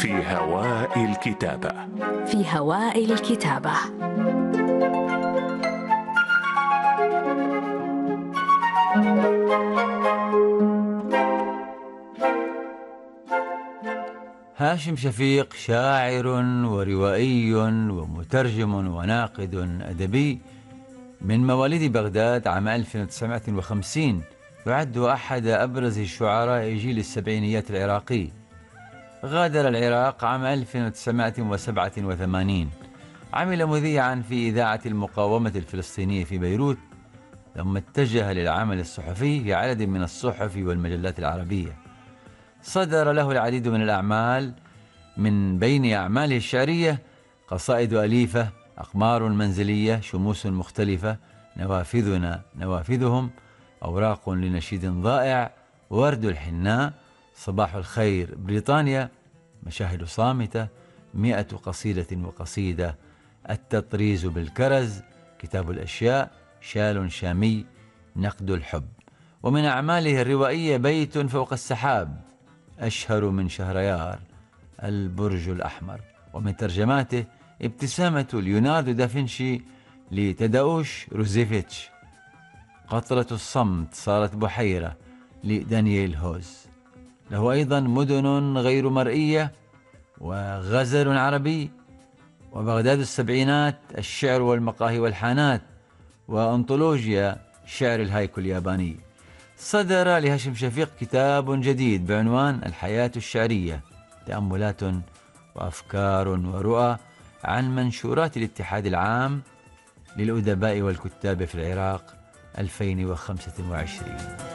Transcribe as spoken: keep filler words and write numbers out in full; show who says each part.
Speaker 1: في هواء الكتابة.
Speaker 2: في هواء الكتابة.
Speaker 3: هاشم شفيق شاعر وروائي ومترجم وناقد أدبي من مواليد بغداد عام ألف وتسعمائة وخمسين، يعد أحد أبرز شعراء جيل السبعينيات العراقي. غادر العراق عام ألف وتسعمائة وسبعة وثمانين، عمل مذيعا في إذاعة المقاومة الفلسطينية في بيروت، ثم اتجه للعمل الصحفي في عدد من الصحف والمجلات العربية. صدر له العديد من الأعمال، من بين أعماله الشعرية قصائد أليفة، أقمار منزلية، شموس مختلفة، نوافذنا نوافذهم، أوراق لنشيد ضائع، ورد الحناء، صباح الخير بريطانيا، مشاهد صامتة، مئة قصيدة وقصيدة، التطريز بالكرز، كتاب الأشياء، شال شامي، نقد الحب. ومن أعماله الروائية بيت فوق السحاب، أشهر من شهريار، البرج الأحمر. ومن ترجماته ابتسامة ليوناردو دافنشي لتاداوش روزيفيتش، قطرة الصمت صارت بحيرة لدانييل هوز. له أيضا مدن غير مرئية، وغزل عربي، وبغداد السبعينات، الشعر والمقاهي والحانات، وأنطولوجيا شعر الهايكو الياباني. صدر لهاشم شفيق كتاب جديد بعنوان الحياة الشعرية، تأملات وأفكار ورؤى عن منشورات الاتحاد العام للأدباء والكتاب في العراق ألفين وخمسة وعشرين.